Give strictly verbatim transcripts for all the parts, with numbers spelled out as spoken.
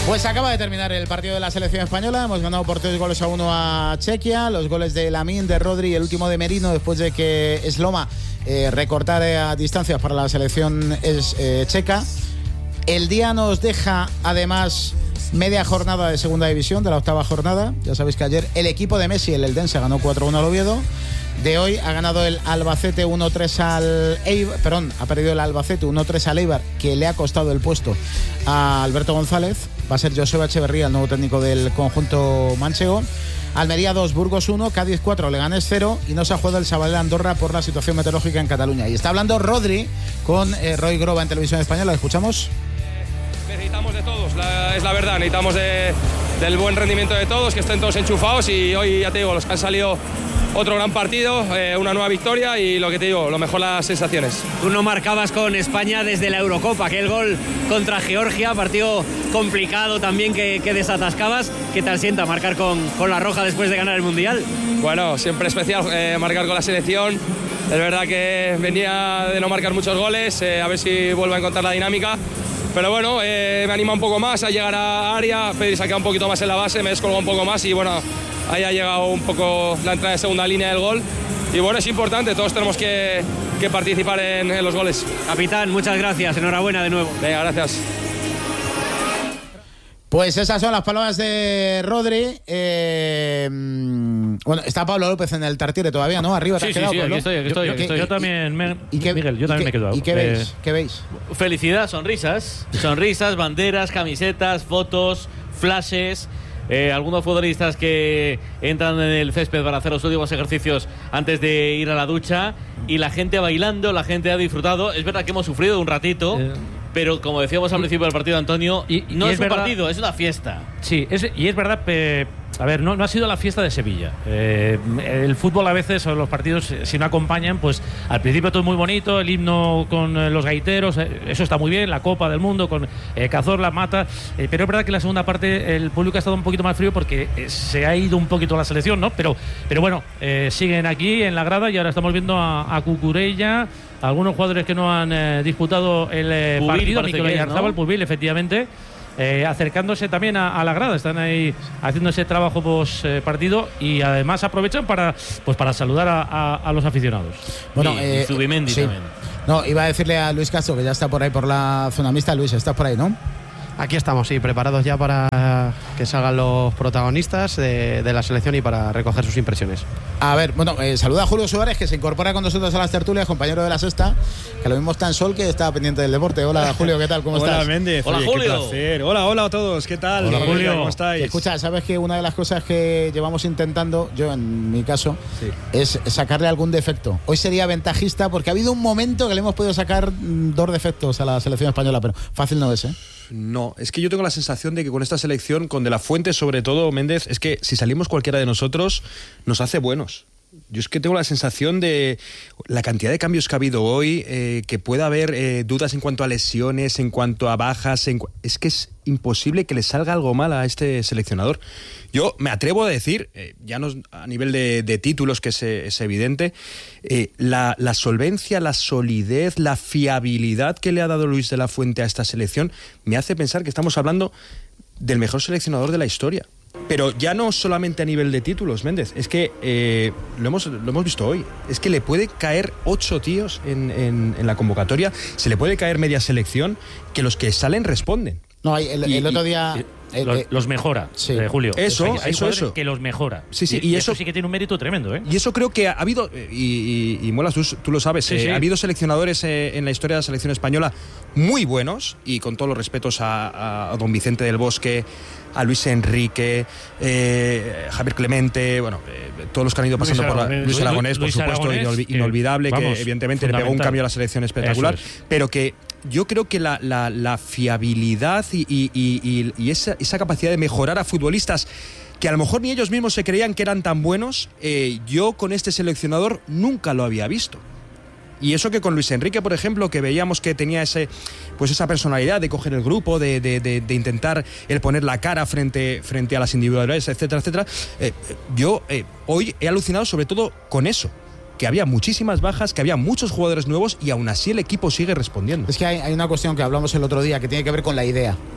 Pues acaba de terminar el partido de la selección española. Hemos ganado por tres goles a uno a Chequia. Los goles de Lamine, de Rodri y el último de Merino, después de que Sloma eh, recortara a distancias para la selección es, eh, checa. El día nos deja además media jornada de segunda división, de la octava jornada. Ya sabéis que ayer el equipo de Messi, el Eldense, ganó cuatro uno al Oviedo. De hoy ha ganado el Albacete uno tres al Eibar, perdón, ha perdido el Albacete uno tres al Eibar, que le ha costado el puesto a Alberto González. Va a ser Joseba Echeverría el nuevo técnico del conjunto manchego. Almería dos, Burgos uno, Cádiz cuatro, Leganés cero, y no se ha jugado el Sabadell Andorra por la situación meteorológica en Cataluña. Y está hablando Rodri con eh, Roy Groba en Televisión Española. ¿Escuchamos? Necesitamos de todos, la, es la verdad, necesitamos de, del buen rendimiento de todos, que estén todos enchufados, y hoy ya te digo, los que han salido otro gran partido, eh, una nueva victoria, y lo que te digo, lo mejor las sensaciones. Tú no marcabas con España desde la Eurocopa, aquel gol contra Georgia, partido complicado también que, que desatascabas. ¿Qué tal sienta marcar con, con la roja después de ganar el Mundial? Bueno, siempre especial eh, marcar con la selección. Es verdad que venía de no marcar muchos goles, eh, a ver si vuelvo a encontrar la dinámica. Pero bueno, eh, me anima un poco más a llegar a área. Pedri se ha quedado un poquito más en la base, me descolgó un poco más y bueno, ahí ha llegado un poco la entrada de segunda línea del gol. Y bueno, es importante, todos tenemos que, que participar en, en los goles. Capitán, muchas gracias, enhorabuena de nuevo. Venga, gracias. Pues esas son las palabras de Rodri. Eh, bueno, está Pablo López en el Tartiere todavía, ¿no? Arriba te sí, has quedado, sí, sí, Pablo. aquí estoy, aquí estoy, Yo, aquí yo, estoy. y, yo también, me, y qué, Miguel, yo también y me he quedado. ¿Y qué eh, veis? ¿Qué veis? Felicidad, sonrisas. Sonrisas, banderas, camisetas, fotos, flashes. Eh, algunos futbolistas que entran en el césped para hacer los últimos ejercicios antes de ir a la ducha, y la gente bailando, la gente ha disfrutado. Es verdad que hemos sufrido un ratito, eh, pero como decíamos al principio del partido, Antonio, y, y no y es, es un verdad, partido, es una fiesta. Sí, es, y es verdad, eh, a ver, no, no ha sido la fiesta de Sevilla. Eh, el fútbol a veces, o los partidos, si no acompañan, pues al principio todo es muy bonito, el himno con eh, los gaiteros, eh, eso está muy bien, la Copa del Mundo con eh, Cazorla, Mata, eh, pero es verdad que en la segunda parte el público ha estado un poquito más frío porque eh, se ha ido un poquito la selección, ¿no? Pero, pero bueno, eh, siguen aquí en la grada y ahora estamos viendo a, a Cucurella, algunos jugadores que no han eh, disputado el eh, Pubil, partido, Mikel Oyarzabal, ¿no? Pubil, efectivamente. Eh, acercándose también a, a la grada, están ahí haciendo ese trabajo post eh, partido, y además aprovechan para pues para saludar a, a, a los aficionados. Bueno, y, eh, y Zubimendi sí. también. No, iba a decirle a Luis Castro, que ya está por ahí por la zona mixta. Luis, estás por ahí, ¿no? Aquí estamos, sí, preparados ya para que salgan los protagonistas de, de la selección y para recoger sus impresiones. A ver, bueno, eh, saluda a Julio Suárez, que se incorpora con nosotros a las tertulias, compañero de la Sexta, que lo mismo está en Sol, que está pendiente del deporte. Hola, Julio, ¿qué tal? ¿Cómo hola, estás? Hola, Méndez. Hola, Oye, Julio. Qué placer. Hola, hola a todos. ¿Qué tal? Hola, Julio. ¿Cómo estáis? Escucha, sabes que una de las cosas que llevamos intentando, yo en mi caso, sí. es sacarle algún defecto. Hoy sería ventajista porque ha habido un momento que le hemos podido sacar dos defectos a la selección española, pero fácil no es, ¿eh? No, es que yo tengo la sensación de que con esta selección, con De la Fuente sobre todo, Méndez, es que si salimos cualquiera de nosotros, nos hace buenos. Yo es que tengo la sensación de la cantidad de cambios que ha habido hoy, eh, que pueda haber eh, dudas en cuanto a lesiones, en cuanto a bajas, en cu- es que es imposible que le salga algo mal a este seleccionador. Yo me atrevo a decir, eh, ya no a nivel de, de títulos, que es, es evidente, eh, la, la solvencia, la solidez, la fiabilidad que le ha dado Luis de la Fuente a esta selección me hace pensar que estamos hablando del mejor seleccionador de la historia. Pero ya no solamente a nivel de títulos, Méndez, es que eh, lo, hemos, lo hemos visto hoy, es que le puede caer ocho tíos en, en, en la convocatoria, se le puede caer media selección, que los que salen responden. No, el, y, el otro día... Y, el, los, los mejora, sí. eh, Julio. Eso, hay, hay eso, eso. Que los mejora. Sí, sí, y, y, y eso, eso sí que tiene un mérito tremendo, ¿eh? Y eso creo que ha habido, y, y, y Molas, tú, tú lo sabes, sí, eh, sí. ha habido seleccionadores eh, en la historia de la selección española muy buenos, y con todos los respetos a, a don Vicente del Bosque, a Luis Enrique, eh, Javier Clemente, bueno, eh, todos los que han ido pasando Luis por la, Luis, Luis Aragonés, Luis, por Luis supuesto, Aragonés, inolvidable, que, vamos, que evidentemente le pegó un cambio a la selección espectacular, es. Pero que yo creo que la, la, la fiabilidad y, y, y, y esa, esa capacidad de mejorar a futbolistas que a lo mejor ni ellos mismos se creían que eran tan buenos, eh, yo con este seleccionador nunca lo había visto. Y eso que con Luis Enrique, por ejemplo, que veíamos que tenía ese, pues esa personalidad de coger el grupo, de, de, de, de intentar el poner la cara frente, frente a las individualidades, etcétera, etcétera. Eh, yo eh, hoy he alucinado sobre todo con eso, que había muchísimas bajas, que había muchos jugadores nuevos y aún así el equipo sigue respondiendo. Es que hay, hay una cuestión que hablamos el otro día que tiene que ver con la idea.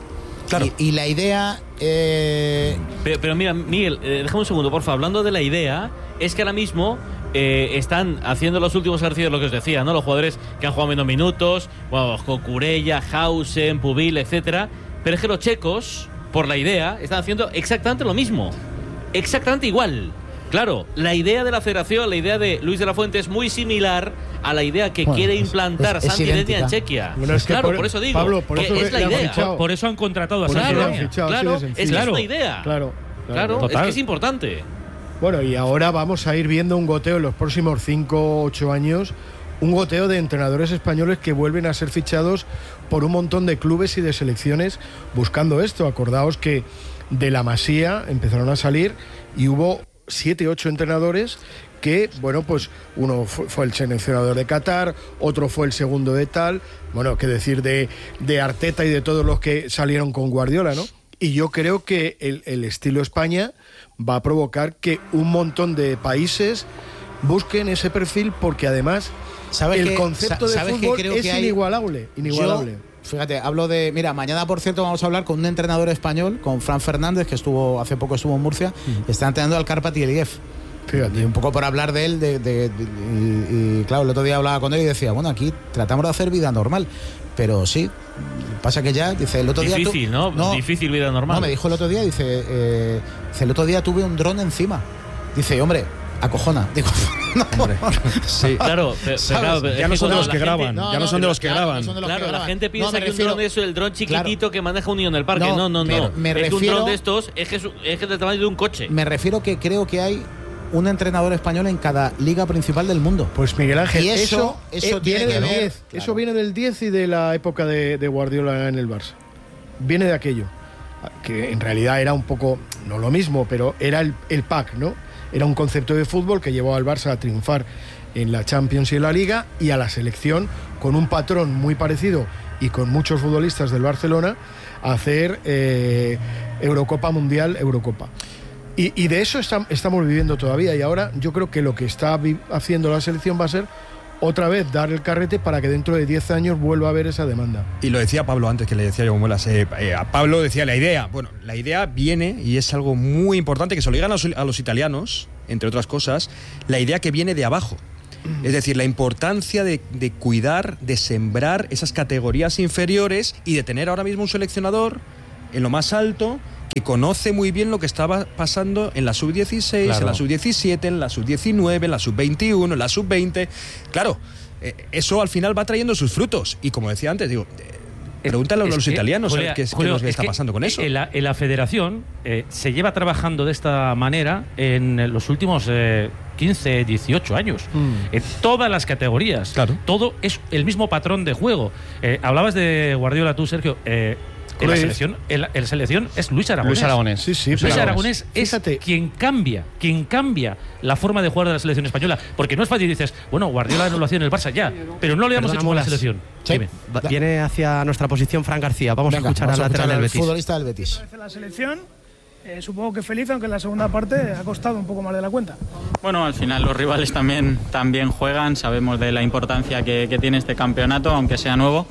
Claro. Y, y la idea... Eh... Pero, pero mira, Miguel, eh, déjame un segundo, por favor. Hablando de la idea, es que ahora mismo eh, están haciendo los últimos ejercicios, lo que os decía, ¿no? Los jugadores que han jugado menos minutos, bueno, Cucurella, Hausen, Pubil, etcétera. Pero es que los checos, por la idea, están haciendo exactamente lo mismo. Exactamente igual. Claro, la idea de la federación, la idea de Luis de la Fuente es muy similar a la idea que bueno, quiere implantar es, es, Santi Edenia en Chequia. Bueno, es claro, por, por eso digo, Pablo, por que eso es la idea. Por, por eso han contratado a por Santi Edenia. Edenia. Claro, es que claro, es una idea. Claro, claro, claro es que es importante. Bueno, y ahora vamos a ir viendo un goteo en los próximos cinco o ocho años, un goteo de entrenadores españoles que vuelven a ser fichados por un montón de clubes y de selecciones buscando esto. Acordaos que de la Masía empezaron a salir y hubo siete, ocho entrenadores que, bueno, pues uno fue, fue el seleccionador de Qatar, otro fue el segundo de tal, bueno, qué decir de, de Arteta y de todos los que salieron con Guardiola, ¿no? Y yo creo que el, el estilo España va a provocar que un montón de países busquen ese perfil, porque además el que, concepto de fútbol es que hay... inigualable, inigualable. Yo... Fíjate, hablo de... Mira, mañana, por cierto, vamos a hablar con un entrenador español, con Fran Fernández, que estuvo hace poco estuvo en Murcia, uh-huh. está entrenando al Karpat Eliyev. Fíjate. Y un poco por hablar de él, de, de, de, y, y claro, el otro día hablaba con él y decía, bueno, aquí tratamos de hacer vida normal, pero sí, pasa que ya, dice, el otro Difícil, día... Difícil, ¿no? no Difícil vida normal. No, me dijo el otro día, dice, eh, dice, el otro día tuve un dron encima. Dice, hombre... acojona, digo, no. Hombre, sí. Claro, pero, pero, claro pero ya no son de los que gente, graban, no, ya no, no son de los que claro, graban. No de los claro, que la graban. gente piensa no, que refiero, un dron es el dron chiquitito claro. que maneja un niño en el parque. No, no, no. Me, no. me es refiero, que un dron de estos es que es, es que del tamaño de un coche. Me refiero que creo que hay un entrenador español en cada liga principal del mundo. Pues Miguel Ángel, y eso, eso, eso eh, viene tiene del que ver, diez. Claro. Eso viene del diez y de la época de, de Guardiola en el Barça. Viene de aquello. Que en realidad era un poco, no lo mismo, pero era el, el pack, ¿no? Era un concepto de fútbol que llevó al Barça a triunfar en la Champions y en la Liga, y a la selección, con un patrón muy parecido y con muchos futbolistas del Barcelona, a hacer eh, Eurocopa Mundial, Eurocopa. Y, y de eso está, estamos viviendo todavía, y ahora yo creo que lo que está vi- haciendo la selección va a ser otra vez dar el carrete para que dentro de diez años vuelva a haber esa demanda. Y lo decía Pablo antes, que le decía yo como las, eh, eh, a Pablo decía la idea. Bueno, la idea viene, y es algo muy importante, que se lo digan a los, a los italianos, entre otras cosas, la idea que viene de abajo. Es decir, la importancia de, de cuidar, de sembrar esas categorías inferiores y de tener ahora mismo un seleccionador en lo más alto que conoce muy bien lo que estaba pasando en la sub dieciséis, claro. en la sub diecisiete, en la sub diecinueve, en la sub veintiuno, en la sub veinte. Claro, eh, eso al final va trayendo sus frutos. Y como decía antes, digo, eh, pregúntale a los que, italianos Julia, qué, Julio, qué, qué está que pasando con eso. En la, en la federación eh, se lleva trabajando de esta manera en los últimos eh, quince, dieciocho años. Mm. En todas las categorías. Claro. Todo es el mismo patrón de juego. Eh, hablabas de Guardiola tú, Sergio. Eh, En la selección, en la, en la selección es Luis Aragonés. Luis Aragonés. Sí, sí, Luis Aragonés es Fíjate. quien cambia, quien cambia la forma de jugar de la selección española. Porque no es fácil, dices, bueno, Guardiola no lo hacía en el Barça ya, pero no lo habíamos hecho con la selección. Sí. Viene hacia nuestra posición Fran García. Vamos Venga, a escuchar vamos al lateral del Betis. Futbolista del Betis. La selección, eh, supongo que feliz, aunque en la segunda parte ha costado un poco más de la cuenta. Bueno, al final los rivales también, también juegan, sabemos de la importancia que, que tiene este campeonato, aunque sea nuevo.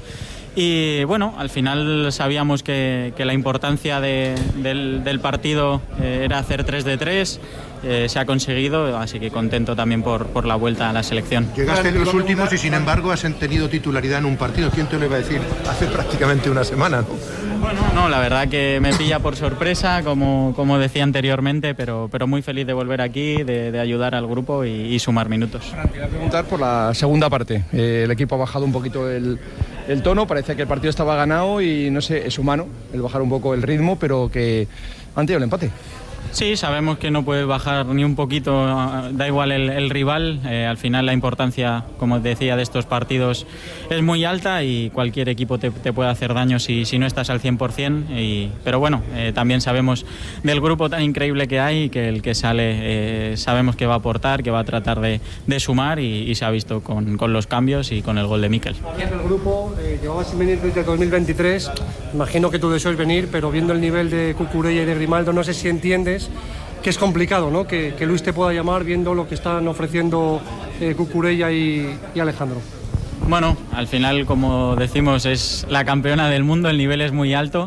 Y bueno, al final sabíamos que, que la importancia de, del, del partido eh, era hacer tres de tres, eh, se ha conseguido, así que contento también por, por la vuelta a la selección. Llegaste en los últimos y sin embargo has tenido titularidad en un partido. ¿Quién te lo iba a decir hace prácticamente una semana, no? Bueno, no, la verdad que me pilla por sorpresa, como, como decía anteriormente, pero, pero muy feliz de volver aquí, de, de ayudar al grupo y, y sumar minutos. Te voy a preguntar por la segunda parte. Eh, el equipo ha bajado un poquito el, el tono, parece que el partido estaba ganado y no sé, es humano el bajar un poco el ritmo, pero que han tenido el empate. Sí, sabemos que no puedes bajar ni un poquito, da igual el, el rival, eh, al final la importancia, como os decía, de estos partidos es muy alta y cualquier equipo te, te puede hacer daño si, si no estás al cien por ciento, y, pero bueno, eh, también sabemos del grupo tan increíble que hay, que el que sale eh, sabemos que va a aportar, que va a tratar de, de sumar y, y se ha visto con, con los cambios y con el gol de Mikel. El grupo eh, llevaba sin venir desde dos mil veintitrés, imagino que tú deseas venir, pero viendo el nivel de Cucurella y de Grimaldo, no sé si entiendes que es complicado, ¿no? Que, que Luis te pueda llamar viendo lo que están ofreciendo eh, Cucurella y, y Alejandro. Bueno, al final, como decimos, es la campeona del mundo, el nivel es muy alto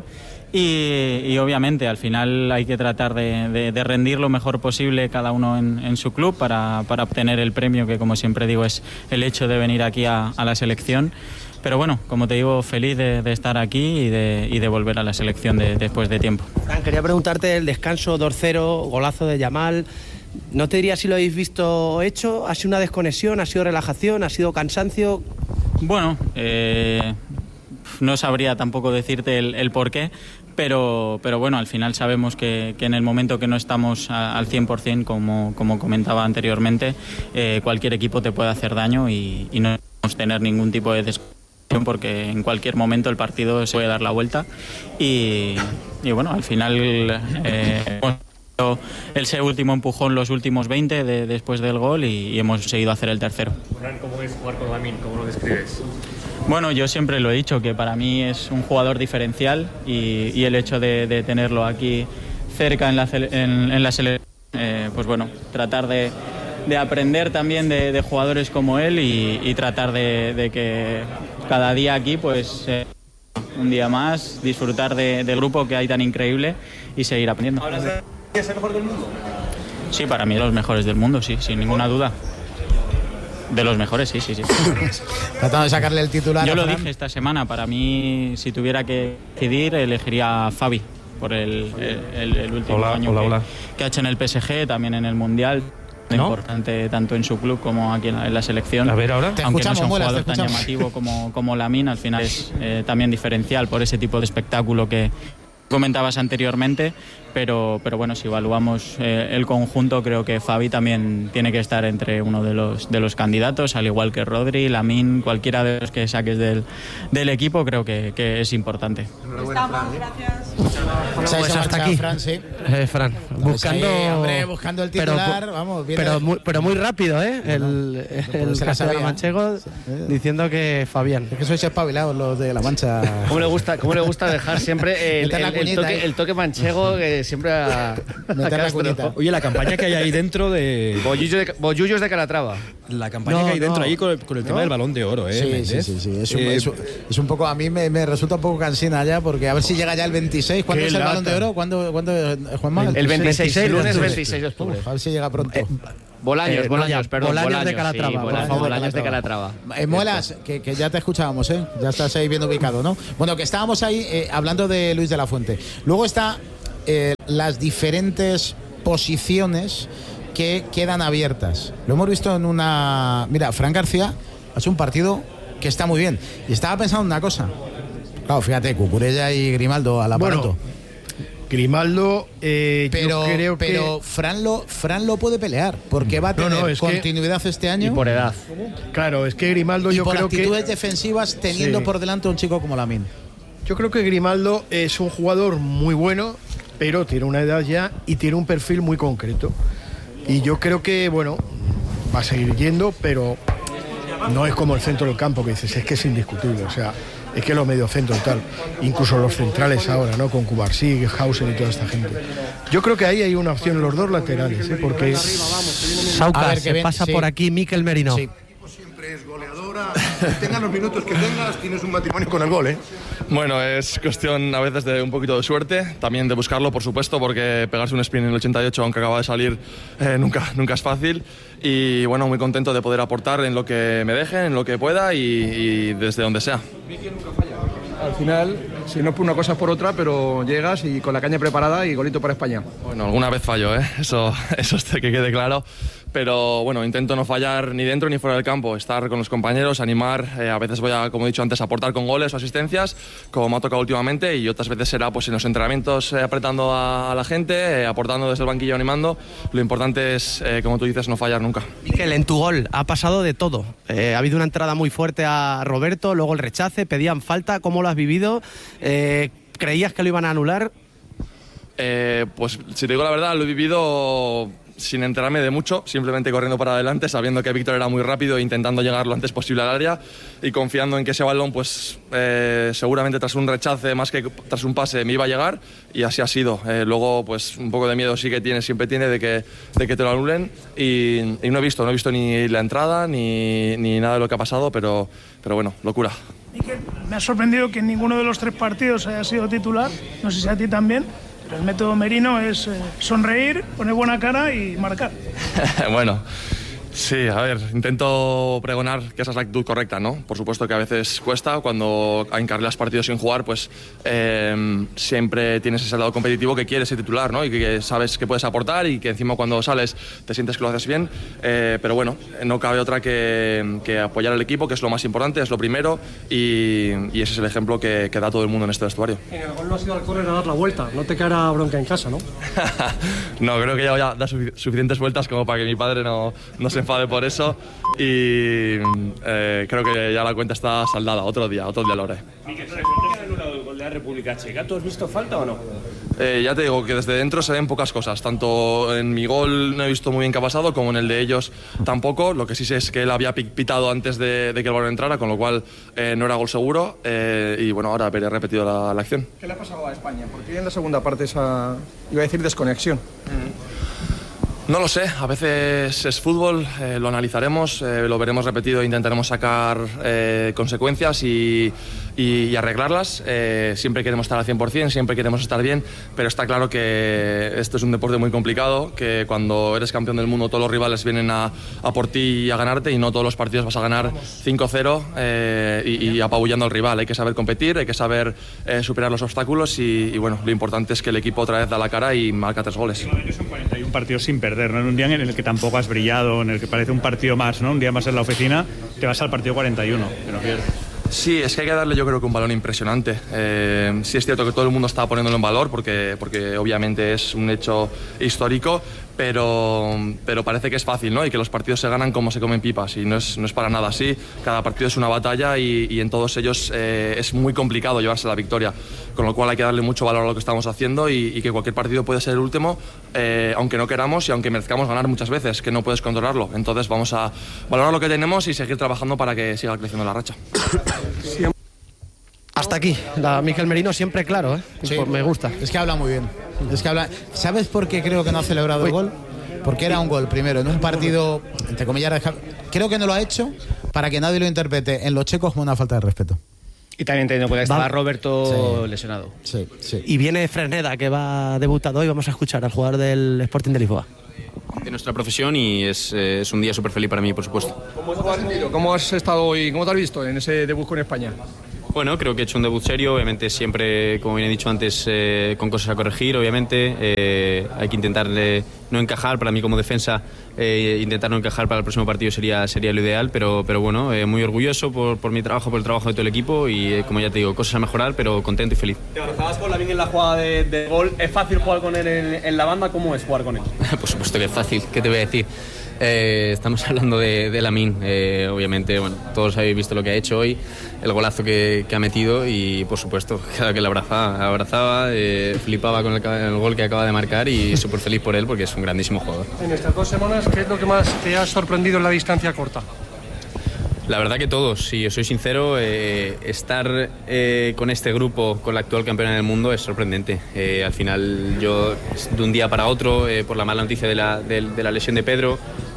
Y, y obviamente al final hay que tratar de, de, de rendir lo mejor posible cada uno en, en su club para, para obtener el premio, que como siempre digo es el hecho de venir aquí a, a la selección. Pero bueno, como te digo, feliz de, de estar aquí y de, y de volver a la selección de, después de tiempo. Fran, quería preguntarte el descanso dos cero, golazo de Yamal. ¿No te diría si lo habéis visto hecho? ¿Ha sido una desconexión? ¿Ha sido relajación? ¿Ha sido cansancio? Bueno, eh, no sabría tampoco decirte el, el por qué, pero, pero bueno, al final sabemos que, que en el momento que no estamos a, al cien por ciento, como, como comentaba anteriormente, eh, cualquier equipo te puede hacer daño y, y no podemos tener ningún tipo de desconexión, porque en cualquier momento el partido se puede dar la vuelta y, y bueno, al final eh, hemos dado ese último empujón los últimos veinte de, después del gol y, y hemos seguido a hacer el tercero. ¿Cómo es jugar con Lamine? ¿Cómo lo describes? Bueno, yo siempre lo he dicho, que para mí es un jugador diferencial y, y el hecho de, de tenerlo aquí cerca en la, en, en la selección, eh, pues bueno, tratar de de aprender también de, de jugadores como él y, y tratar de, de que cada día aquí, pues eh, un día más, disfrutar de, del grupo que hay tan increíble y seguir aprendiendo. ¿Hablas de es el mejor del mundo? Sí, para mí de los mejores del mundo, sí, sin ninguna duda. De los mejores, sí, sí, sí. Tratando de sacarle el titular. Yo lo dije esta semana, para mí, si tuviera que decidir, elegiría a Fabi por el, el, el último hola, año hola, que, hola. que ha hecho en el P S G, también en el Mundial. ¿No? Importante tanto en su club como aquí en la, en la selección. A ver, ahora. Te aunque no sea un Muelas, jugador tan llamativo como, como Lamine, al final es eh, también diferencial por ese tipo de espectáculo que comentabas anteriormente, pero, pero bueno, si evaluamos eh, el conjunto, creo que Fabi también tiene que estar entre uno de los, de los candidatos, al igual que Rodri, Lamine, cualquiera de los que saques del, del equipo, creo que, que es importante. Estamos, gracias. Bueno, pues hasta aquí, Fran, sí. eh, Fran, buscando, sí, hombre, buscando el titular, pero, vamos, pero muy, pero muy rápido, ¿eh? El, el se la sabía. manchego sí. diciendo que Fabián. Es que sois espabilados los de La Mancha. ¿Cómo le gusta, cómo le gusta dejar siempre el, el, el, el, toque, el toque manchego que siempre a, a Castro? Oye, la campaña que hay ahí dentro de... Bollullos de, bollullos de Calatrava. La campaña No, que hay dentro no. ahí con el, con el tema ¿No? del Balón de Oro, ¿eh? Sí, Méndez? sí, sí, sí. Es, un, Eh, es, un, es un poco, a mí me, me resulta un poco cansina ya, porque a ver si llega ya el veintiséis. ¿Cuándo Qué es el lata. Balón de Oro? ¿Cuándo, cuándo Juanma? El veintiséis, de lunes octubre. veintiséis de octubre. Uf, a ver si llega pronto. Eh, Bolaños, Eh, Bolaños, no, ya, perdón. Bolaños Bolaños de Calatrava, Sí, Bolaños Bolaños, de Bolaños de Calatrava. Eh, Muelas, que, que ya te escuchábamos, ¿eh? Ya estás ahí bien ubicado, ¿no? Bueno, que estábamos ahí eh, hablando de Luis de la Fuente. Luego está eh, las diferentes posiciones que quedan abiertas. Lo hemos visto en una... Mira, Fran García hace un partido que está muy bien. Y estaba pensando en una cosa. Claro, fíjate, Cucurella y Grimaldo al aparato. Bueno, Grimaldo, eh, pero, yo creo pero que... Fran lo, Fran lo puede pelear, porque va a No, tener no, es que- continuidad este año. Y por edad. Claro, es que Grimaldo y yo por creo actitudes que... defensivas, teniendo Sí. por delante a un chico como Lamine. Yo creo que Grimaldo es un jugador muy bueno, pero tiene una edad ya y tiene un perfil muy concreto. Y yo creo que, bueno, va a seguir yendo, pero no es como el centro del campo que dices, es que es indiscutible. O sea, es que los mediocentros y tal, incluso los centrales ahora, ¿no? Con Cubarsí, Hausen y toda esta gente. Yo creo que ahí hay una opción, los dos laterales, ¿eh? Porque... Sauca, A ver, que se ven- pasa sí. por aquí Mikel Merino. Sí. Siempre es goleadora. Tengan los minutos que tengas, tienes un matrimonio con el gol, ¿eh? Bueno, es cuestión a veces de un poquito de suerte, también de buscarlo, por supuesto, porque pegarse un sprint en el ochenta y ocho, aunque acaba de salir, eh, nunca, nunca es fácil. Y bueno, muy contento de poder aportar en lo que me dejen, en lo que pueda y, y desde donde sea. Al final, si no es por una cosa es por otra, pero llegas y con la caña preparada y golito para España. Bueno, alguna vez fallo, ¿eh? Eso, eso es que quede claro. Pero bueno, intento no fallar ni dentro ni fuera del campo, estar con los compañeros, animar. Eh, a veces voy a, como he dicho antes, aportar con goles o asistencias, como me ha tocado últimamente, y otras veces será pues en los entrenamientos eh, apretando a, a la gente, eh, aportando desde el banquillo, animando. Lo importante es, eh, como tú dices, no fallar nunca. Mikel, en tu gol ha pasado de todo. Eh, ha habido una entrada muy fuerte a Roberto, luego el rechace, pedían falta. ¿Cómo lo has vivido? Eh, ¿Creías que lo iban a anular? Eh, pues si te digo la verdad, lo he vivido sin enterarme de mucho, simplemente corriendo para adelante, sabiendo que Víctor era muy rápido e intentando llegar lo antes posible al área y confiando en que ese balón, pues eh, seguramente tras un rechace más que tras un pase me iba a llegar, y así ha sido. Eh, luego, pues un poco de miedo sí que tiene, siempre tiene de que, de que te lo anulen, y, y no he visto, no he visto ni la entrada ni, ni nada de lo que ha pasado, pero, pero bueno, locura. Mikel, me ha sorprendido que en ninguno de los tres partidos haya sido titular, no sé si a ti también, pero el método Merino es eh, sonreír, poner buena cara y marcar. Bueno, sí, a ver, intento pregonar que esa es la actitud correcta, ¿no? Por supuesto que a veces cuesta, cuando encarrilas partidos sin jugar, pues eh, siempre tienes ese lado competitivo que quieres ser titular, ¿no? Y que sabes que puedes aportar y que encima cuando sales te sientes que lo haces bien, eh, pero bueno, no cabe otra que, que apoyar al equipo, que es lo más importante, es lo primero, y, y ese es el ejemplo que, que da todo el mundo en este vestuario. En el gol no ha sido al córner a dar la vuelta, no te caerá bronca en casa, ¿no? No, creo que ya voy a dar suficientes vueltas como para que mi padre no, no se enfade por eso, y eh, creo que ya la cuenta está saldada. Otro día, otro día lo haré. Miquel, ¿se ha anulado el gol de la República Checa? ¿Tú has visto falta o no? Eh, ya te digo que desde dentro se ven pocas cosas. Tanto en mi gol no he visto muy bien qué ha pasado, como en el de ellos tampoco. Lo que sí sé es que él había pitado antes de, de que el balón entrara, con lo cual eh, no era gol seguro. Eh, y bueno, ahora veré repetido la, la acción. ¿Qué le ha pasado a España? Porque en la segunda parte esa, iba a decir, desconexión. Mm. No lo sé, a veces es fútbol, eh, lo analizaremos, eh, lo veremos repetido e intentaremos sacar eh, consecuencias y, y, y arreglarlas. Eh, siempre queremos estar al cien por cien, siempre queremos estar bien, pero está claro que esto es un deporte muy complicado, que cuando eres campeón del mundo todos los rivales vienen a, a por ti y a ganarte, y no todos los partidos vas a ganar cinco cero eh, y, y apabullando al rival. Hay que saber competir, hay que saber eh, superar los obstáculos y, y bueno, lo importante es que el equipo otra vez da la cara y marca tres goles. Son cuarenta y un partidos sin perder, ¿no? En un día en el que tampoco has brillado, en el que parece un partido más, ¿no? Un día más en la oficina, te vas al partido cuarenta y uno, que no pierdes. Sí, es que hay que darle, yo creo que un valor impresionante. Eh, sí es cierto que todo el mundo está poniéndolo en valor porque, porque obviamente es un hecho histórico, pero, pero parece que es fácil, ¿no? Y que los partidos se ganan como se comen pipas, y no es, no es para nada así. Cada partido es una batalla y, y en todos ellos eh, es muy complicado llevarse la victoria, con lo cual hay que darle mucho valor a lo que estamos haciendo y, y que cualquier partido puede ser el último, eh, aunque no queramos y aunque merezcamos ganar muchas veces, que no puedes controlarlo. Entonces vamos a valorar lo que tenemos y seguir trabajando para que siga creciendo la racha. Hasta aquí, la Miquel Merino siempre claro, ¿eh? Sí, pues me gusta. Es que habla muy bien. Es que habla... ¿Sabes por qué creo que no ha celebrado Uy. el gol? Porque era un gol, primero, en un partido, entre comillas, creo que no lo ha hecho para que nadie lo interprete en los checos como una falta de respeto. Y también teniendo porque estaba Va. Roberto Sí. lesionado. Sí, sí. Y viene Fresneda, que va debutando hoy. Vamos a escuchar al jugador del Sporting de Lisboa. De nuestra profesión, y es, eh, es un día súper feliz para mí, por supuesto. ¿Cómo te has sentido? ¿Cómo has estado hoy? ¿Cómo te has visto en ese debut con España? Bueno, creo que he hecho un debut serio, obviamente siempre, como bien he dicho antes, eh, con cosas a corregir, obviamente. Eh, hay que intentar eh, no encajar, para mí como defensa, eh, intentar no encajar para el próximo partido sería, sería lo ideal, pero, pero bueno, eh, muy orgulloso por, por mi trabajo, por el trabajo de todo el equipo y, eh, como ya te digo, cosas a mejorar, pero contento y feliz. Te abrazabas con Lamine en la jugada de, de gol. ¿Es fácil jugar con él en, en la banda? ¿Cómo es jugar con él? Por supuesto que es fácil, ¿qué te voy a decir? Eh, estamos hablando de, de Lamine, eh, obviamente, bueno, todos habéis visto lo que ha hecho hoy, el golazo que, que ha metido y, por supuesto, cada que la abrazaba, abrazaba eh, flipaba con el, el gol que acaba de marcar y súper feliz por él porque es un grandísimo jugador. En estas dos semanas, ¿qué es lo que más te ha sorprendido en la distancia corta? La verdad que todos, si yo soy sincero, eh, estar eh, con este grupo, con la actual campeona del mundo, es sorprendente. Eh, al final yo, de un día para otro, eh, por la mala noticia de la, de, de la lesión de Pedro,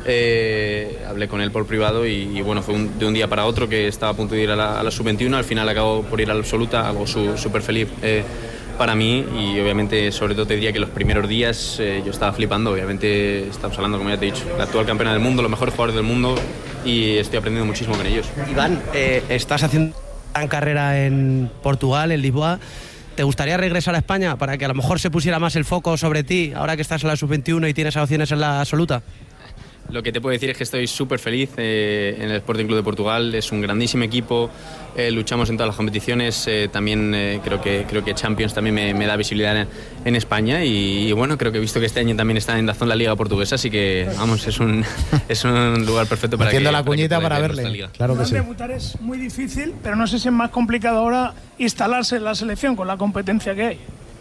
eh, hablé con él por privado y, y bueno, fue un, de un día para otro que estaba a punto de ir a la, a la sub veintiuno, al final acabó por ir a la absoluta, algo súper feliz eh, para mí y obviamente sobre todo te diría que los primeros días eh, yo estaba flipando, obviamente estamos hablando, como ya te he dicho, la actual campeona del mundo, los mejores jugadores del mundo y estoy aprendiendo muchísimo con ellos. Iván, eh, estás haciendo gran carrera en Portugal, en Lisboa. ¿Te gustaría regresar a España para que a lo mejor se pusiera más el foco sobre ti ahora que estás en la sub veintiuno y tienes opciones en la absoluta? Lo que te puedo decir es que estoy súper feliz eh, en el Sporting Club de Portugal, es un grandísimo equipo, eh, luchamos en todas las competiciones, eh, también eh, creo que creo que Champions también me, me da visibilidad en, en España y, y bueno, creo que he visto que este año también está en Dazón la Liga Portuguesa, así que vamos, es un, es un lugar perfecto para Haciendo que... la cuñita para, para verle, claro que sí. Debutar es muy difícil, pero no sé si es más complicado ahora instalarse en la selección con la competencia que hay.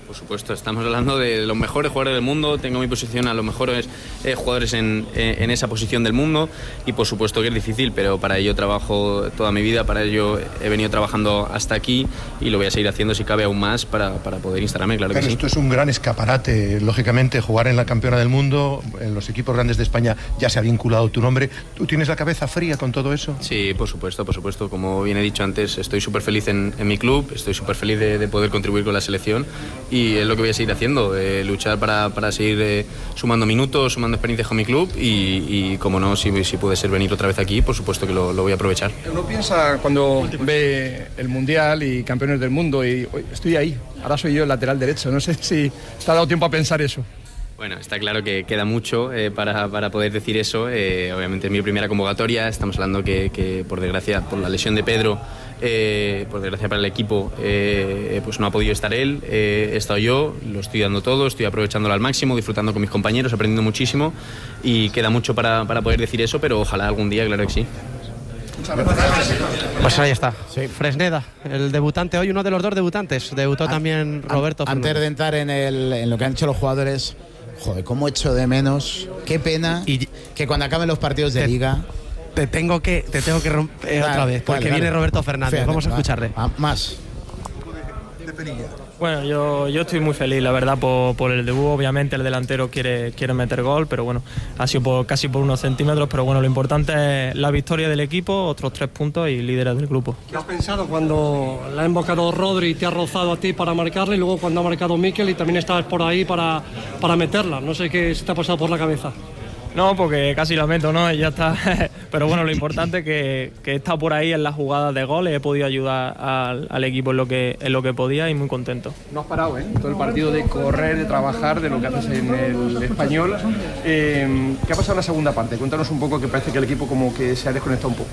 Por supuesto, estamos hablando de los mejores jugadores del mundo, tengo mi posición a los mejores eh, jugadores en, en esa posición del mundo y por supuesto que es difícil, pero para ello trabajo toda mi vida, para ello he venido trabajando hasta aquí y lo voy a seguir haciendo si cabe aún más para, para poder instalarme, claro que Pero sí. Esto es un gran escaparate, lógicamente, jugar en la campeona del mundo, en los equipos grandes de España ya se ha vinculado tu nombre. ¿Tú tienes la cabeza fría con todo eso? Sí, por supuesto, por supuesto. Como bien he dicho antes, estoy súper feliz en, en mi club, estoy súper feliz de, de poder contribuir con la selección y es lo que voy a seguir haciendo, eh, luchar para, para seguir eh, sumando minutos, sumando experiencias con mi club y, y como no, si, si puede ser venir otra vez aquí, por supuesto que lo, lo voy a aprovechar. Uno piensa cuando ve el Mundial y campeones del mundo y "Oye, estoy ahí, ahora soy yo el lateral derecho", no sé si te ha dado tiempo a pensar eso. Bueno, está claro que queda mucho eh, para, para poder decir eso. Eh, obviamente es mi primera convocatoria. Estamos hablando que, que por desgracia, por la lesión de Pedro, eh, por desgracia para el equipo, eh, pues no ha podido estar él. Eh, he estado yo, lo estoy dando todo, estoy aprovechándolo al máximo, disfrutando con mis compañeros, aprendiendo muchísimo y queda mucho para, para poder decir eso, pero ojalá algún día, claro que sí. Pues ahí está, sí. Fresneda, el debutante hoy, uno de los dos debutantes. Debutó an, también Roberto an, Antes de entrar en, el, en lo que han hecho los jugadores, joder, cómo echo de menos, qué pena y, que cuando acaben los partidos de te, Liga... Te tengo que, te tengo que romper eh, otra vez, porque vale, viene vale. Roberto Fernández, Fíjate, vamos a escucharle. Va, más. Bueno, yo, yo estoy muy feliz, la verdad, por, por el debut. Obviamente el delantero quiere, quiere meter gol, pero bueno, ha sido por, casi por unos centímetros, pero bueno, lo importante es la victoria del equipo, otros tres puntos y líderes del grupo. ¿Qué has pensado cuando la ha invocado Rodri y te ha rozado a ti para marcarle y luego cuando ha marcado Mikel y también estabas por ahí para, para meterla? No sé qué se te ha pasado por la cabeza. No, porque casi lo meto, ¿no? Y ya está. Pero bueno, lo importante es que, que he estado por ahí en las jugadas de goles, he podido ayudar al, al equipo en lo, que, en lo que podía y muy contento. No has parado, ¿eh? Todo el partido de correr, de trabajar, de lo que haces en el Español. Eh, ¿Qué ha pasado en la segunda parte? Cuéntanos un poco, que parece que el equipo como que se ha desconectado un poco.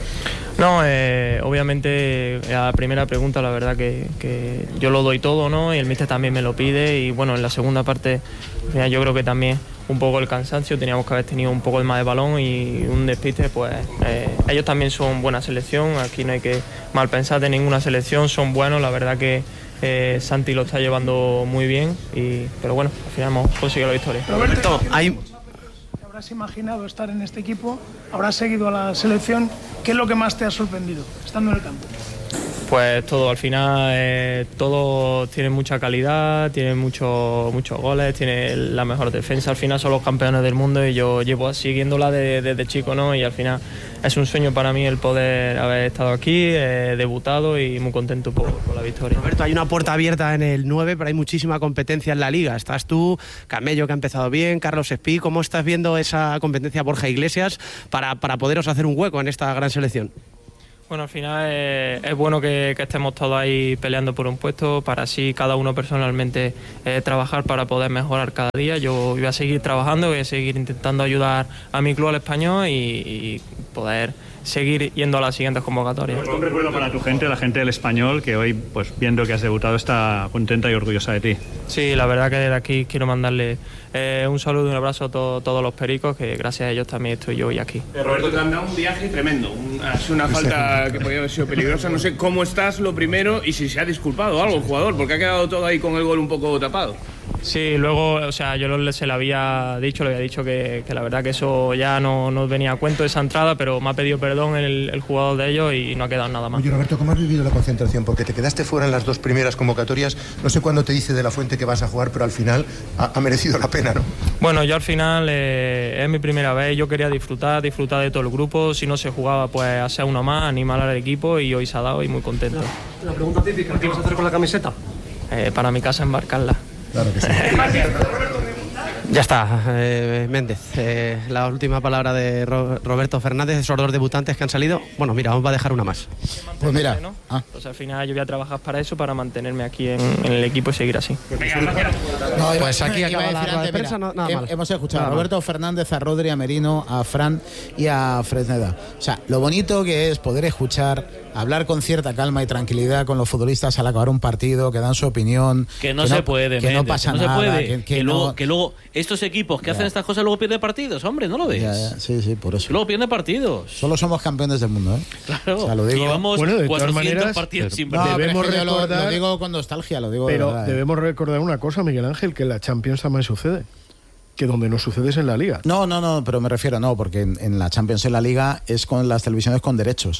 No, eh, obviamente a la primera pregunta la verdad que, que yo lo doy todo, ¿no? Y el míster también me lo pide y bueno, en la segunda parte yo creo que también un poco el cansancio, teníamos que haber tenido un poco más de balón y un despiste, pues eh, ellos también son buena selección, aquí no hay que mal pensar de ninguna selección, son buenos, la verdad que eh, Santi lo está llevando muy bien, y, pero bueno, al final hemos conseguido la victoria. Roberto, hay... ¿Habrás imaginado estar en este equipo? ¿Habrás seguido a la selección? ¿Qué es lo que más te ha sorprendido estando en el campo? Pues todo, al final eh, todos tienen mucha calidad, tienen muchos muchos goles, tienen la mejor defensa, al final son los campeones del mundo y yo llevo siguiéndola desde, desde chico, ¿no? Y al final es un sueño para mí el poder haber estado aquí, eh, debutado y muy contento por, por la victoria. Roberto, hay una puerta abierta en el nueve, pero hay muchísima competencia en la Liga. Estás tú, Camello, que ha empezado bien, Carlos Espí. ¿Cómo estás viendo esa competencia, Borja Iglesias, para, para poderos hacer un hueco en esta gran selección? Bueno, al final eh, es bueno que, que estemos todos ahí peleando por un puesto para así cada uno personalmente eh, trabajar para poder mejorar cada día. Yo voy a seguir trabajando, voy a seguir intentando ayudar a mi club al Español y, y poder seguir yendo a las siguientes convocatorias. Un recuerdo para tu gente, la gente del Español, que hoy, pues viendo que has debutado, está contenta y orgullosa de ti. Sí, la verdad que desde aquí quiero mandarle eh, un saludo y un abrazo a to- todos los pericos, que gracias a ellos también estoy yo hoy aquí. Eh, Roberto, te han dado un viaje tremendo, un, ha sido una falta que podía haber sido peligrosa. No sé cómo estás, lo primero, y si se ha disculpado algo el jugador, porque ha quedado todo ahí con el gol un poco tapado. Sí, luego, o sea, yo lo, se le había dicho, le había dicho que, que la verdad que eso ya no, no venía a cuento, esa entrada, pero me ha pedido perdón el, el jugador de ellos y no ha quedado nada más. Oye, Roberto, ¿cómo has vivido la concentración? Porque te quedaste fuera en las dos primeras convocatorias. No sé cuándo te dice De la Fuente que vas a jugar, pero al final ha, ha merecido la pena, ¿no? Bueno, yo al final eh, es mi primera vez, yo quería disfrutar, disfrutar de todo el grupo. Si no se jugaba, pues hacer uno más, animar al equipo y hoy se ha dado y muy contento. La pregunta típica, ¿qué vas a hacer con la camiseta? Eh, para mi casa embarcarla. Claro que sí. Ya está, eh, Méndez. Eh, la última palabra de Ro- Roberto Fernández, esos dos debutantes que han salido. Bueno, mira, vamos a dejar una más. Pues mira. ¿no? Ah. Pues al final yo voy a trabajar para eso, para mantenerme aquí en, en el equipo y seguir así. No, Pues aquí iba acaba a la decir rueda de antes, prensa, mira, no- nada he- mal. Hemos escuchado Nada a Roberto Fernández, a Rodri, a Merino, a Fran y a Fresneda. O sea, lo bonito que es poder escuchar hablar con cierta calma y tranquilidad con los futbolistas al acabar un partido, que dan su opinión. Que no, que no se puede, que Méndez, no pasa que no nada. Se puede, que, que, que, no... luego, que luego estos equipos que ya. hacen estas cosas luego pierden partidos, hombre, ¿no lo ves? Ya, ya. Sí, sí, por eso. Luego pierden partidos. Solo somos campeones del mundo, ¿eh? Claro. O sea, lo digo. Llevamos bueno, de cuatrocientos maneras, partidos sin no, perder. Debemos pero recordar, lo, lo digo con nostalgia, lo digo pero de verdad, debemos ¿eh? recordar una cosa, Miguel Ángel, que en la Champions también sucede. Que donde no sucede es en la Liga. No, no, no, pero me refiero, no, porque en, en la Champions, en la Liga, es con las televisiones con derechos.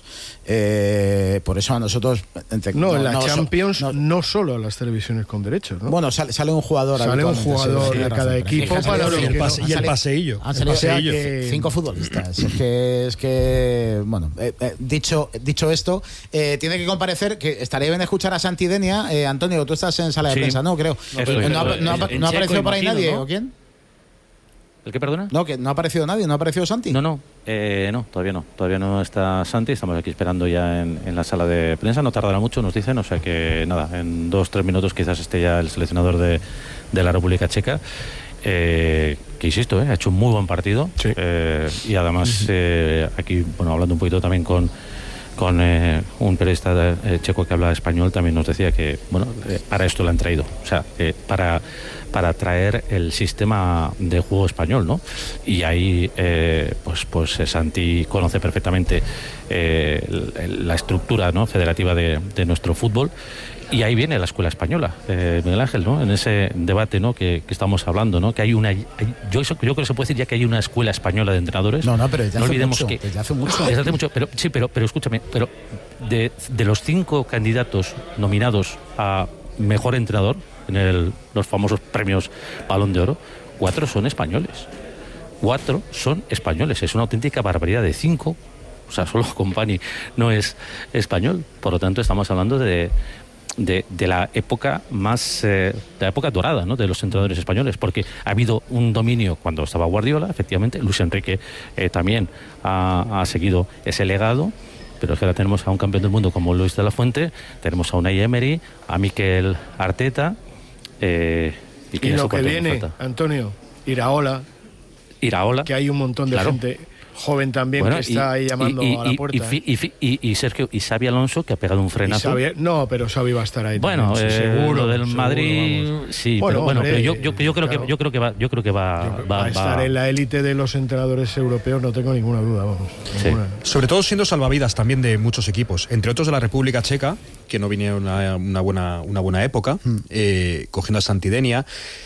Eh, por eso a nosotros... Entre, no, no, en la no, Champions no, no solo las televisiones con derechos, ¿no? Bueno, sale, sale un jugador. Sale un jugador sí, de cada razón, equipo para y el, pase, y el paseillo. Han salido el paseillo. Que... cinco futbolistas. Es que, es que bueno, eh, eh, dicho, dicho esto, eh, tiene que comparecer, que estaría bien escuchar a Santidenia. Eh, Antonio, tú estás en sala de sí. prensa, ¿no? Creo. No, pero, pero, no, ha, no, ha, no ha aparecido por ahí nadie, ¿no? ¿O quién? ¿El qué, perdona? No, que no ha aparecido nadie, no ha aparecido Santi. No, no, eh, no, todavía no. Todavía no está Santi, estamos aquí esperando ya en, en la sala de prensa, no tardará mucho, nos dicen, o sea que nada, en dos, tres minutos quizás esté ya el seleccionador de, de la República Checa. Eh, que insisto, eh, ha hecho un muy buen partido sí. eh, y además eh, aquí, bueno, hablando un poquito también con con eh, un periodista de, eh, checo que habla español, también nos decía que, bueno, eh, para esto lo han traído, o sea, eh, para, para traer el sistema de juego español, ¿no? Y ahí, eh, pues, pues Santi conoce perfectamente eh, el, la estructura, ¿no?, federativa de, de nuestro fútbol. Y ahí viene la escuela española, eh, Miguel Ángel, ¿no? En ese debate, ¿no?, que, que estamos hablando, ¿no? Que hay una, hay, yo, yo creo que se puede decir ya que hay una escuela española de entrenadores. No, no, pero ya no hace olvidemos mucho, que desde hace mucho. Desde hace mucho, pero sí, pero, pero escúchame, pero de, de los cinco candidatos nominados a mejor entrenador en el, los famosos premios Balón de Oro, cuatro son españoles. Cuatro son españoles. Es una auténtica barbaridad de cinco. O sea, solo Company no es español. Por lo tanto, estamos hablando de De, de la época más eh, de la época dorada, ¿no?, de los entrenadores españoles, porque ha habido un dominio cuando estaba Guardiola, efectivamente. Luis Enrique eh, también ha, ha seguido ese legado, pero es que ahora tenemos a un campeón del mundo como Luis de la Fuente, tenemos a Unai Emery, a Mikel Arteta eh, y, y lo que viene, Antonio, Iraola, Iraola, que hay un montón de claro. gente joven también, bueno, que está y, ahí llamando y, y, a la puerta. Y, y, y, y, y Sergio y Xabi Alonso, que ha pegado un frenazo. Xavi, no, pero Xavi va a estar ahí. Bueno, también, sí, eh, seguro, lo del seguro, Madrid, vamos. sí, bueno, pero bueno, hombre, pero yo, yo, yo creo claro. que yo creo que va, yo creo que va, yo va, va a estar va. en la élite de los entrenadores europeos, no tengo ninguna duda, vamos. Sí. Ninguna. Sobre todo siendo salvavidas también de muchos equipos, entre otros de la República Checa, que no vinieron una, una buena una buena época, hmm. eh, cogiendo a Santidenia.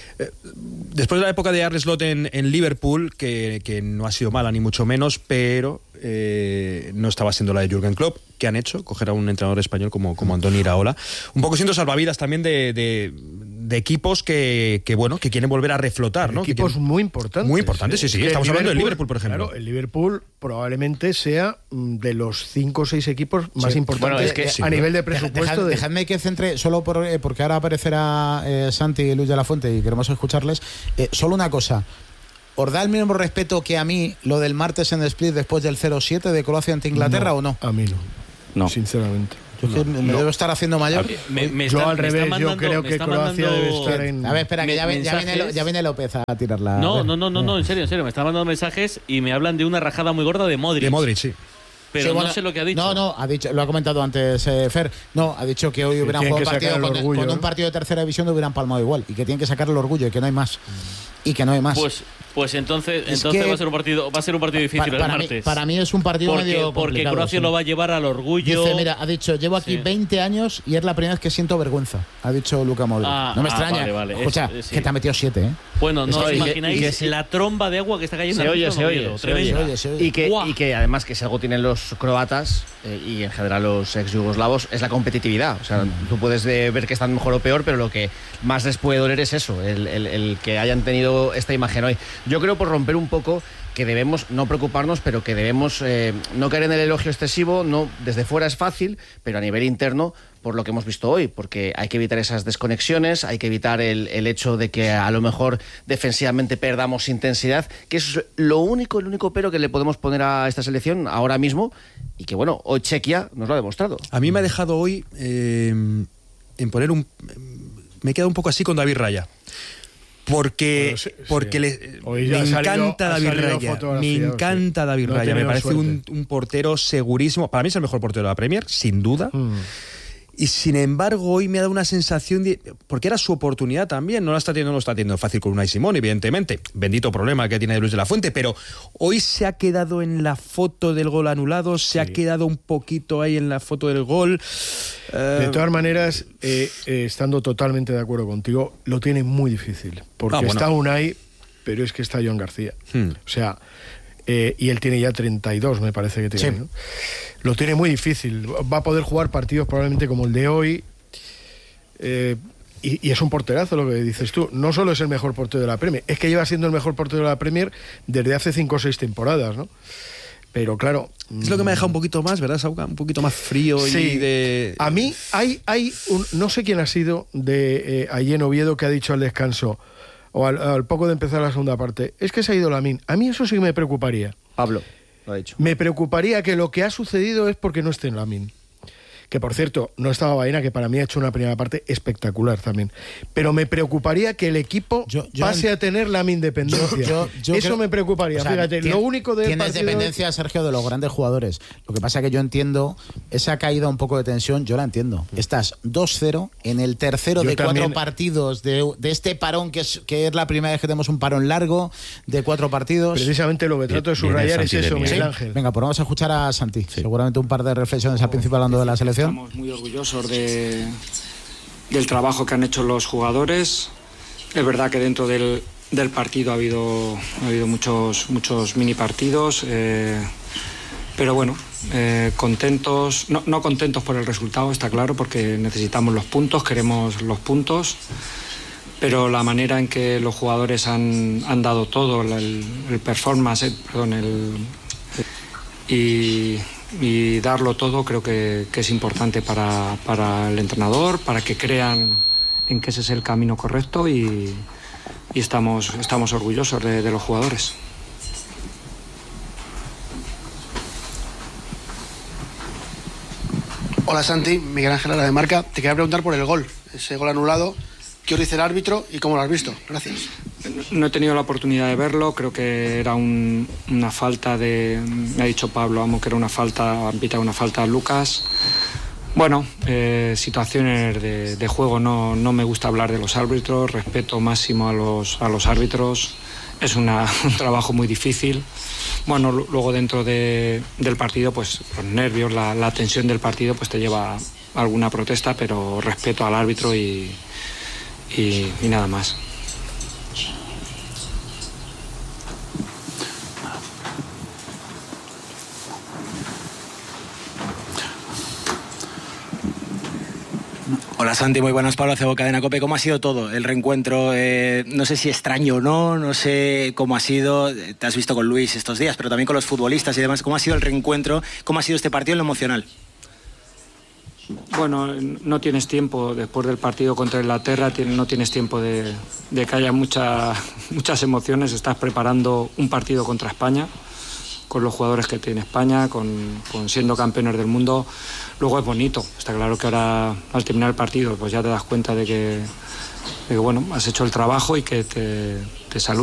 Después de la época de Arne Slot en, en Liverpool, que, que no ha sido mala ni mucho menos, pero eh, no estaba siendo la de Jürgen Klopp. ¿Qué han hecho? Coger a un entrenador español como, como Antonio Iraola. Un poco siendo salvavidas también de, de, de equipos que, que, bueno, que quieren volver a reflotar, ¿no? Equipos quieren... muy importantes. Muy importantes, sí, sí. Estamos hablando del Liverpool, por ejemplo. Claro, el Liverpool probablemente sea de los cinco o seis equipos más sí. importantes bueno, es que, sí, a nivel de presupuesto. Dejad, de... Dejadme que centre, solo por, eh, porque ahora aparecerá eh, Santi y Luis de la Fuente y queremos escucharles. Eh, solo una cosa. ¿Os da el mismo respeto que a mí lo del martes en Split después del cero siete de Croacia ante Inglaterra no, o no? A mí no. No. Sinceramente. Yo es que no, me no. debo estar haciendo mayor. Me, me está, yo al revés, mandando, yo creo que Croacia mandando... debe estar en... A ver, espera, que ya, ya, viene, ya viene López a tirarla. No, no, no, no, no, en serio, en serio. Me están mandando mensajes y me hablan de una rajada muy gorda de Modric. De Modric, sí. Pero sí, bueno, no sé lo que ha dicho. No, no, ha dicho, lo ha comentado antes eh, Fer. No, ha dicho que hoy hubieran jugado partido con, orgullo, con ¿no? un partido de tercera división y hubieran palmado igual. Y que tienen que sacar el orgullo y que no hay más. Y que no hay más. Pues, pues entonces, entonces va a ser un partido, va a ser un partido difícil para, el para martes. Mí, para mí es un partido porque, medio porque complicado. Croacia sí. lo va a llevar al orgullo. Dice, mira, ha dicho, llevo aquí sí. veinte años y es la primera vez que siento vergüenza. Ha dicho Luka Modric. Ah, no me ah, extraña. Vale, vale. Escucha, es, sí. que te ha metido siete, ¿eh? Bueno, no os imagináis que, que la tromba de agua que está cayendo. Se oye, se oye, se oye, se oye, se oye. Y que, y que además que si algo tienen los croatas eh, y en general los ex yugoslavos es la competitividad. O sea, mm. tú puedes de ver que están mejor o peor, pero lo que más les puede doler es eso, el, el, el que hayan tenido esta imagen hoy. Yo creo por romper un poco que debemos no preocuparnos, pero que debemos eh, no caer en el elogio excesivo. No, desde fuera es fácil, pero a nivel interno, por lo que hemos visto hoy, porque hay que evitar esas desconexiones, hay que evitar el, el hecho de que a lo mejor defensivamente perdamos intensidad, que es lo único, el único pero que le podemos poner a esta selección ahora mismo, y que bueno, hoy Chequia nos lo ha demostrado. A mí me ha dejado hoy eh, en poner un... Me he quedado un poco así con David Raya. Porque, porque le, me encanta David Raya. Me encanta David No ha Raya. Me tenido parece un, suerte. un portero segurísimo. Para mí es el mejor portero de la Premier, sin duda. Mm. Y sin embargo, hoy me ha dado una sensación de. Porque era su oportunidad también. No la está teniendo, no lo está teniendo fácil con Unai Simón, evidentemente. Bendito problema que tiene Luis de la Fuente. Pero hoy se ha quedado en la foto del gol anulado. Se sí. ha quedado un poquito ahí en la foto del gol. Uh... De todas maneras, eh, eh, estando totalmente de acuerdo contigo, lo tiene muy difícil. Porque ah, bueno. está Unai, pero es que está Joan García. Hmm. O sea. Eh, y él tiene ya treinta y dos, me parece que tiene. Sí. ¿no? Lo tiene muy difícil. Va a poder jugar partidos probablemente como el de hoy. Eh, y, y es un porterazo lo que dices tú. No solo es el mejor portero de la Premier, es que lleva siendo el mejor portero de la Premier desde hace cinco o seis temporadas, ¿no? Pero claro... Es lo que me ha dejado un poquito más, ¿verdad, Sauca? Un poquito más frío sí. y de... A mí hay, hay un... No sé quién ha sido de eh, allí en Oviedo que ha dicho al descanso... o al, al poco de empezar la segunda parte, es que se ha ido Lamine. A mí eso sí me preocuparía. Pablo lo ha dicho. Me preocuparía que lo que ha sucedido es porque no esté en Lamine. Que por cierto, no estaba Baena, que para mí ha hecho una primera parte espectacular también. Pero me preocuparía que el equipo yo, yo pase en... a tener la independencia. Yo, yo, Eso creo... me preocuparía. O sea, Fíjate, tiene, lo único de Tienes partido... dependencia, Sergio, de los grandes jugadores. Lo que pasa es que yo entiendo esa caída un poco de tensión, yo la entiendo. Estás dos cero en el tercero yo de también... cuatro partidos de, de este parón, que es, que es la primera vez que tenemos un parón largo de cuatro partidos. Precisamente lo que trato de subrayar es eso, Miguel Ángel. Venga, pues vamos a escuchar a Santi. Sí. Seguramente un par de reflexiones al principio hablando de la selección. Estamos muy orgullosos De, del trabajo que han hecho los jugadores. Es verdad que dentro del, del partido ha habido, ha habido muchos, muchos mini partidos, eh, pero bueno, eh, contentos, no, no contentos por el resultado, está claro, porque necesitamos los puntos, queremos los puntos, pero la manera en que los jugadores han, han dado todo, el, el performance, el, perdón, el, y... y darlo todo creo que, que es importante para, para el entrenador, para que crean en que ese es el camino correcto y, y estamos, estamos orgullosos de, de los jugadores. Hola Santi, Miguel Ángel Lara de Marca. Te quería preguntar por el gol, ese gol anulado. ¿Qué os dice el árbitro y cómo lo has visto? Gracias. No he tenido la oportunidad de verlo, creo que era un, una falta de... Me ha dicho Pablo Amo que era una falta, han pitado una falta a Lucas. Bueno, eh, situaciones de, de juego, no, no me gusta hablar de los árbitros, respeto máximo a los, a los árbitros, es una, un trabajo muy difícil. Bueno, luego dentro de, del partido, pues los nervios, la, la tensión del partido, pues te lleva a alguna protesta, pero respeto al árbitro y, y, y nada más. Hola Santi, muy buenas. Pablo Cebo, Cadena COPE. ¿Cómo ha sido todo el reencuentro? Eh, no sé si extraño o no, no sé cómo ha sido. Te has visto con Luis estos días, pero también con los futbolistas y demás. ¿Cómo ha sido el reencuentro? ¿Cómo ha sido este partido en lo emocional? Bueno, no tienes tiempo, después del partido contra Inglaterra, no tienes tiempo de, de que haya mucha, muchas emociones. Estás preparando un partido contra España, con los jugadores que tiene España, con, con siendo campeones del mundo. Luego es bonito, está claro que ahora al terminar el partido pues ya te das cuenta de que, de que bueno, has hecho el trabajo y que te, te saludan.